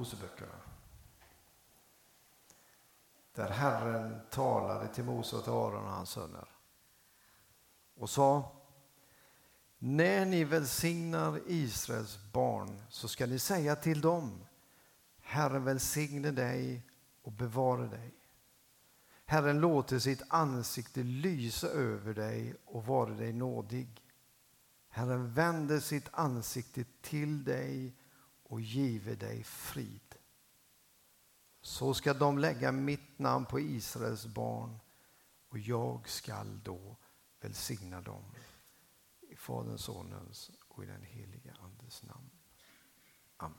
Moseböckerna. Där Herren talade till Mose och till Aron och hans söner och sa: när ni välsignar Israels barn så ska ni säga till dem: Herren välsigne dig och bevara dig. Herren låter sitt ansikte lysa över dig och vara dig nådig. Herren vänder sitt ansikte till dig och giver dig frid. Så ska de lägga mitt namn på Israels barn och jag skall då välsigna dem i Faderns, Sonens och i den heliga Andes namn. Amen.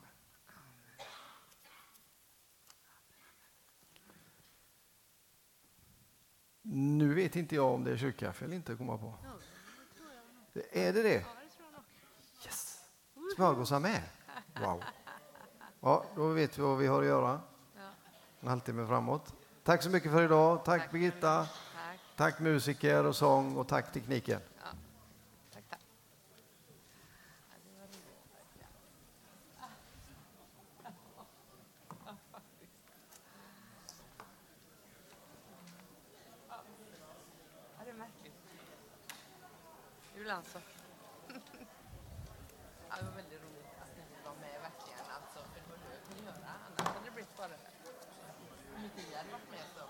Nu vet inte jag om det är kyrkkaffe eller inte, komma på. Är det det? Yes. Smörgåsar med. Wow. Ja, då vet vi vad vi har att göra. En halvtimme framåt. Tack så mycket för idag. Tack Birgitta. Tack musiker och sång och tack tekniken. Tack. Det är märkligt. Det vill alltså. Ja, det var väldigt roligt att ni var med verkligen. Alltså, för det var det jag kunde göra. Annars hade det blivit bara om inte ni hade varit med så.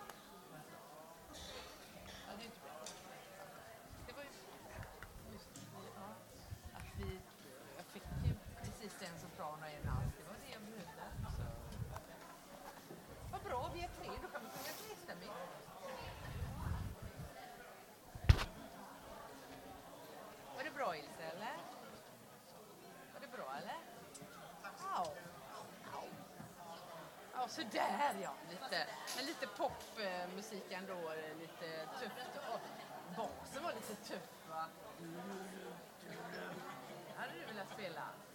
Ja, det är inte bra. Det var ju just att jag fick ju precis en sopran och en allt. Det var det jag behövde. Så. Vad bra, vi är 3. Då kan vi sjunga trestämmigt. Var det bra, Ilse, eller? Var det bra, eller? Ja, så där ja. Lite popmusik ändå, lite tufft. Och basen var lite tuff, va? Hade du velat spela?